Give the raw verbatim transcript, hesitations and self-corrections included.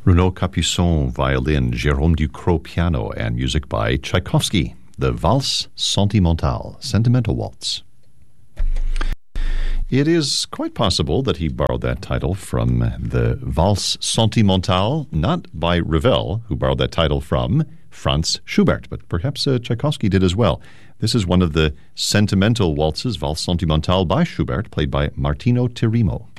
Renaud Capuçon, violin, Jérôme Ducrot, piano, and music by Tchaikovsky, the Valse Sentimentale, Sentimental Waltz. It is quite possible that he borrowed that title from the Valse Sentimentale, not by Ravel, who borrowed that title from Franz Schubert, but perhaps uh, Tchaikovsky did as well. This is one of the sentimental waltzes, Valse Sentimentale by Schubert, played by Martino Tirimo.